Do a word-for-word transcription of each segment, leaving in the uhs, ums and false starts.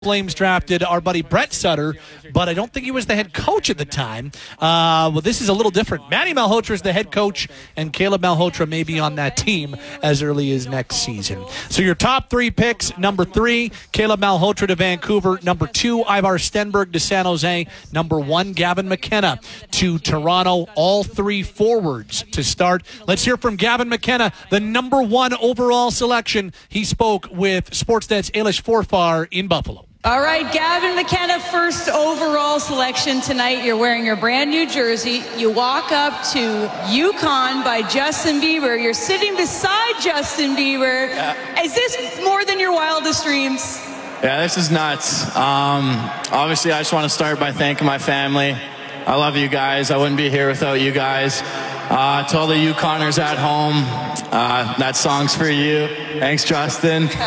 Flames drafted our buddy Brett Sutter, but I don't think he was the head coach at the time. Uh, well, this is a little different. Manny Malhotra is the head coach, and Caleb Malhotra may be on that team as early as next season. So your top three picks: number three, Caleb Malhotra to Vancouver; number two, Ivar Stenberg to San Jose; number one, Gavin McKenna to Toronto. All three forwards to start. Let's hear from Gavin McKenna, the number one overall selection. He spoke with Sportsnet's Ailish Forfar in Buffalo. All right, Gavin McKenna, first overall selection tonight. You're wearing your brand new jersey. You walk up to Yukon by Justin Bieber. You're sitting beside Justin Bieber. Yeah. Is this more than your wildest dreams? Yeah, this is nuts. Um, obviously, I just want to start by thanking my family. I love you guys. I wouldn't be here without you guys. Uh, to all the Yukoners at home, uh, that song's for you. Thanks, Justin. Um,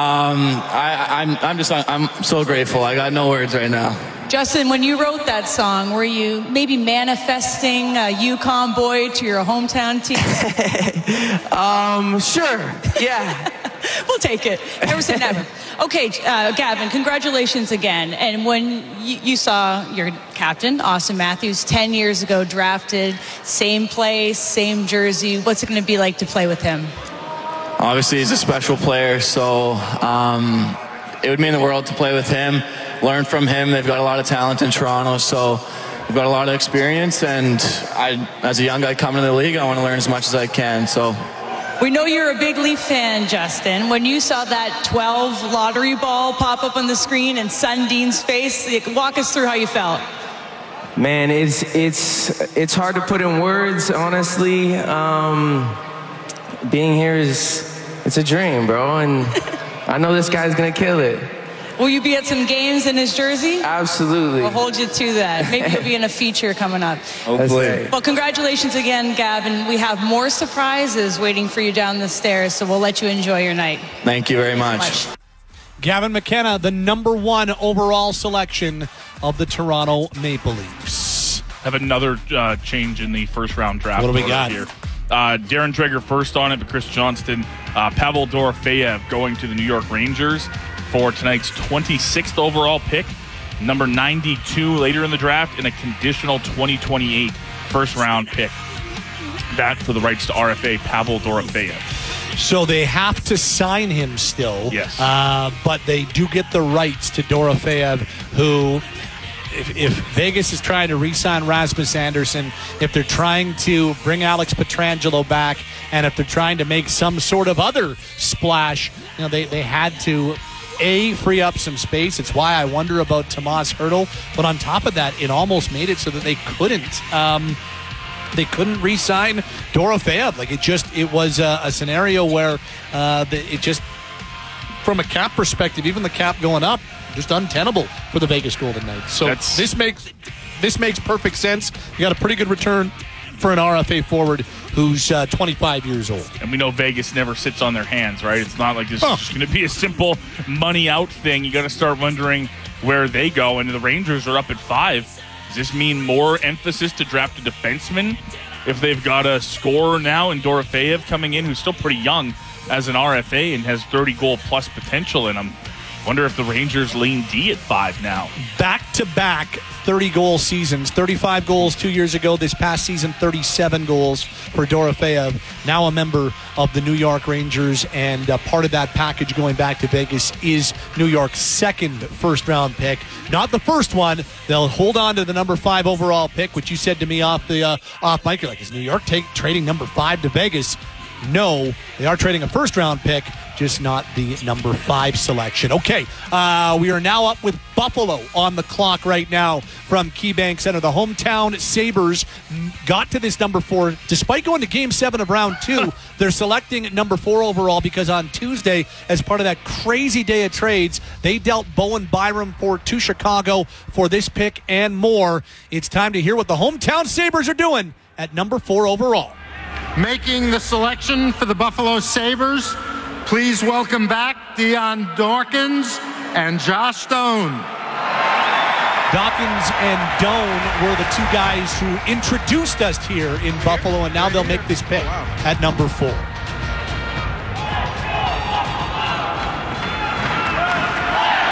I, I'm, I'm just, I'm so grateful. I got no words right now. Justin, when you wrote that song, were you maybe manifesting a Yukon boy to your hometown team? um, sure. Yeah. We'll take it. Never say never. Okay, uh, Gavin, congratulations again. And when you, you saw your captain, Austin Matthews, ten years ago drafted, same place, same jersey, what's it going to be like to play with him? Obviously, he's a special player, so um, it would mean the world to play with him, learn from him. They've got a lot of talent in Toronto, so we've got a lot of experience. And I, as a young guy coming to the league, I want to learn as much as I can. So. We know you're a big Leaf fan, Justin. When you saw that twelve lottery ball pop up on the screen and Sundin's face, walk us through how you felt. Man, it's it's it's hard to put in words, honestly. Um, being here is it's a dream, bro, and I know this guy's gonna kill it. Will you be at some games in his jersey? Absolutely. We'll hold you to that. Maybe you'll be in a feature coming up. Hopefully. Well, congratulations again, Gavin. We have more surprises waiting for you down the stairs, so we'll let you enjoy your night. Thank you very much. much. Gavin McKenna, the number one overall selection of the Toronto Maple Leafs. Have another uh, change in the first round draft. What do we got here? Uh, Darren Dreger first on it, but Chris Johnston, uh, Pavel Dorofeyev going to the New York Rangers for tonight's twenty-sixth overall pick, number ninety-two later in the draft, and a conditional twenty twenty-eight first round pick. That for the rights to R F A, Pavel Dorofeyev. So they have to sign him still. Yes. Uh, but they do get the rights to Dorofeyev, who, if, if Vegas is trying to re-sign Rasmus Andersson, if they're trying to bring Alex Pietrangelo back, and if they're trying to make some sort of other splash, you know, they, they had to A, free up some space. It's why I wonder about Tomas Hertl. But on top of that, it almost made it so that they couldn't um, they couldn't re-sign Dorofeyev. Like it just it was a, a scenario where uh, the, it just, from a cap perspective, even the cap going up, just untenable for the Vegas Golden Knights. So That's, this makes this makes perfect sense. You got a pretty good return for an R F A forward who's uh, twenty-five years old. And we know Vegas never sits on their hands, right? It's not like this huh. is just going to be a simple money out thing. You got to start wondering where they go. And the Rangers are up at five. Does this mean more emphasis to draft a defenseman if they've got a scorer now in Dorofeyev coming in, who's still pretty young as an R F A and has thirty goal plus potential in him? Wonder if the Rangers lean D at five now. Back-to-back thirty-goal seasons. thirty-five goals two years ago. This past season, thirty-seven goals for Dorofeyev. Now a member of the New York Rangers, and uh, part of that package going back to Vegas is New York's second first-round pick. Not the first one. They'll hold on to the number five overall pick, which you said to me off the uh, off mic. You're like, is New York take, trading number five to Vegas? No, they are trading a first-round pick, just not the number five selection. Okay, uh, we are now up with Buffalo on the clock right now from KeyBank Center. The hometown Sabres got to this number four. Despite going to game seven of round two, they're selecting number four overall because on Tuesday, as part of that crazy day of trades, they dealt Bowen Byram for to Chicago for this pick and more. It's time to hear what the hometown Sabres are doing at number four overall. Making the selection for the Buffalo Sabres, please welcome back Dion Dawkins and Josh Stone. Dawkins and Doan were the two guys who introduced us here in Buffalo, and now they'll make this pick at number four.